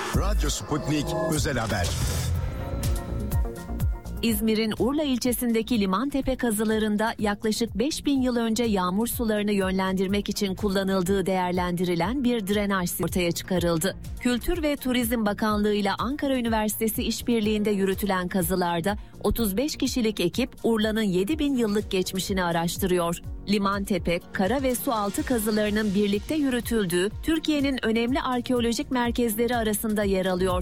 Radyo Sputnik Özel Haber. İzmir'in Urla ilçesindeki Limantepe kazılarında yaklaşık 5000 yıl önce yağmur sularını yönlendirmek için kullanıldığı değerlendirilen bir drenaj ortaya çıkarıldı. Kültür ve Turizm Bakanlığı ile Ankara Üniversitesi işbirliğinde yürütülen kazılarda 35 kişilik ekip Urla'nın 7000 yıllık geçmişini araştırıyor. Limantepe, kara ve su altı kazılarının birlikte yürütüldüğü Türkiye'nin önemli arkeolojik merkezleri arasında yer alıyor.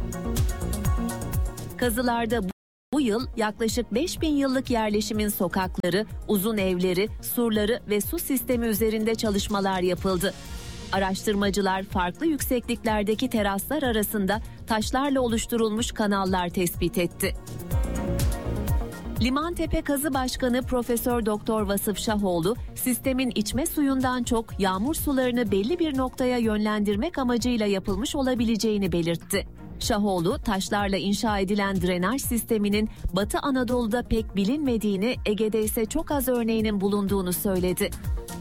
Kazılarda bu yıl yaklaşık 5000 yıllık yerleşimin sokakları, uzun evleri, surları ve su sistemi üzerinde çalışmalar yapıldı. Araştırmacılar farklı yüksekliklerdeki teraslar arasında taşlarla oluşturulmuş kanallar tespit etti. Limantepe Kazı Başkanı Profesör Doktor Vasıf Şahoğlu, sistemin içme suyundan çok yağmur sularını belli bir noktaya yönlendirmek amacıyla yapılmış olabileceğini belirtti. Şahoğlu, taşlarla inşa edilen drenaj sisteminin Batı Anadolu'da pek bilinmediğini, Ege'de ise çok az örneğinin bulunduğunu söyledi.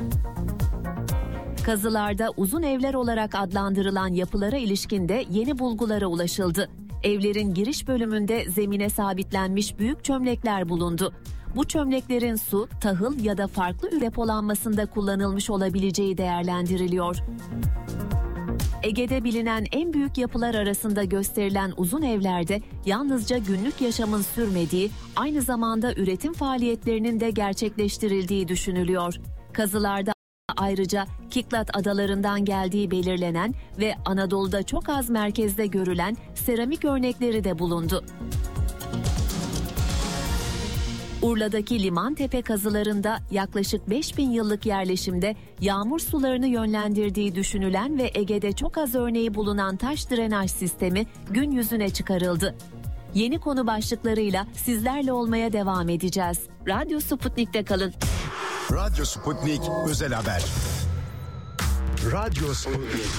Kazılarda uzun evler olarak adlandırılan yapılara ilişkin de yeni bulgulara ulaşıldı. Evlerin giriş bölümünde zemine sabitlenmiş büyük çömlekler bulundu. Bu çömleklerin su, tahıl ya da farklı ürün depolanmasında kullanılmış olabileceği değerlendiriliyor. Ege'de bilinen en büyük yapılar arasında gösterilen uzun evlerde yalnızca günlük yaşamın sürmediği, aynı zamanda üretim faaliyetlerinin de gerçekleştirildiği düşünülüyor. Kazılarda ayrıca Kiklat adalarından geldiği belirlenen ve Anadolu'da çok az merkezde görülen seramik örnekleri de bulundu. Urla'daki Limantepe kazılarında yaklaşık 5000 yıllık yerleşimde yağmur sularını yönlendirdiği düşünülen ve Ege'de çok az örneği bulunan taş drenaj sistemi gün yüzüne çıkarıldı. Yeni konu başlıklarıyla sizlerle olmaya devam edeceğiz. Radyo Sputnik'te kalın. Radyo Sputnik Özel Haber. Radyo Sputnik.